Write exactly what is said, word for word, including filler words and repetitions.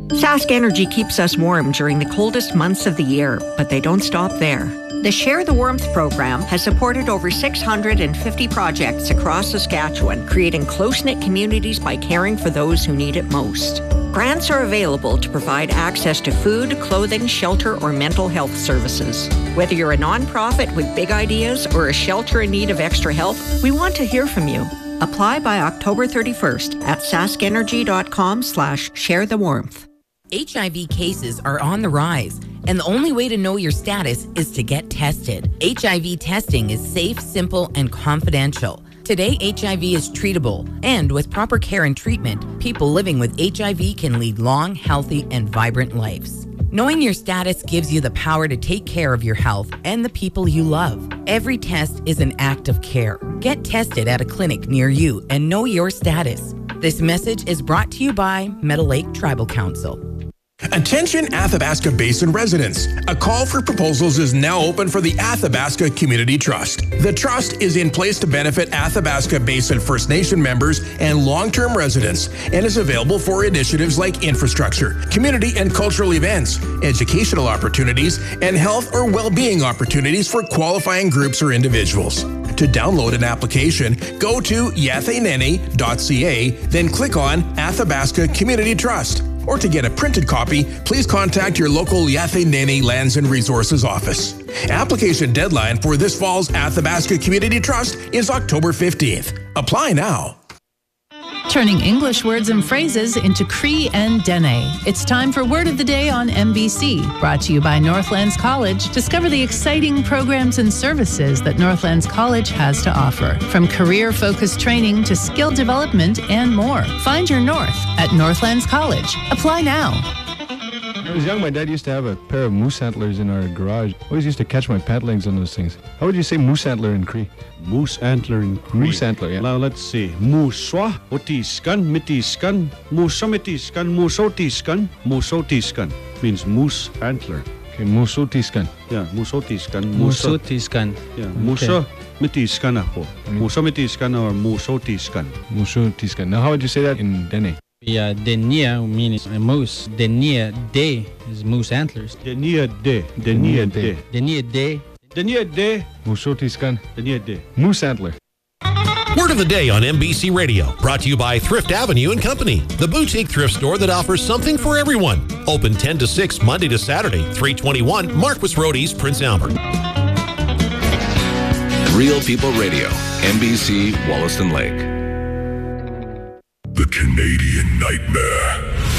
Sask Energy keeps us warm during the coldest months of the year, but they don't stop there. The Share the Warmth program has supported over six hundred fifty projects across Saskatchewan, creating close-knit communities by caring for those who need it most. Grants are available to provide access to food, clothing, shelter, or mental health services. Whether you're a nonprofit with big ideas or a shelter in need of extra help, we want to hear from you. Apply by October thirty-first at saskenergy.com slash share the warmth. H I V cases are on the rise, and the only way to know your status is to get tested. H I V testing is safe, simple, and confidential. Today, H I V is treatable, and with proper care and treatment, people living with H I V can lead long, healthy, and vibrant lives. Knowing your status gives you the power to take care of your health and the people you love. Every test is an act of care. Get tested at a clinic near you and know your status. This message is brought to you by Meadow Lake Tribal Council. Attention Athabasca Basin residents. A call for proposals is now open for the Athabasca Community Trust. The trust is in place to benefit Athabasca Basin First Nation members and long-term residents and is available for initiatives like infrastructure, community and cultural events, educational opportunities, and health or well-being opportunities for qualifying groups or individuals. To download an application, go to yatheneni dot c a, then click on Athabasca Community Trust. Or to get a printed copy, please contact your local Yatheneni Lands and Resources office. Application deadline for this fall's Athabasca Community Trust is October fifteenth. Apply now. Turning English words and phrases into Cree and Dene. It's time for Word of the Day on M B C, brought to you by Northlands College. Discover the exciting programs and services that Northlands College has to offer, from career-focused training to skill development and more. Find your North at Northlands College. Apply now. When I was young, my dad used to have a pair of moose antlers in our garage. I always used to catch my pant legs on those things. How would you say moose antler in Cree? Moose antler in Cree. Moose antler, yeah. Now let's see. Mooswa, otiskan, mitiskan, moosomitiskan, moosotiskan, moosotiskan. Means moose antler. Okay, moosotiskan. Yeah, moosotiskan. Moosotiskan. Yeah, mooso mitiskan ako. Moosomitiskan or moosotiskan. Moosotiskan. Now how would you say that in Dene? Yeah, denia means a moose. Denia de is moose antlers. Denia de. Denia de. Denia de. Denia de. Moosotiskan. Denia de. Moose antler. Word of the Day on M B C Radio, brought to you by Thrift Avenue and Company, the boutique thrift store that offers something for everyone. Open ten to six Monday to Saturday, three twenty-one Marquis Road East, Prince Albert. Real People Radio, M B C, Wollaston Lake. The Canadian Nightmare.